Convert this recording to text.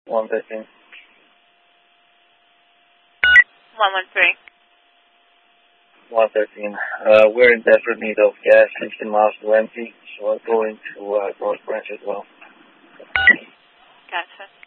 113. 113. 113. We're in desperate need of gas, 16 miles to empty, so I'm going to North Branch as well. Gotcha.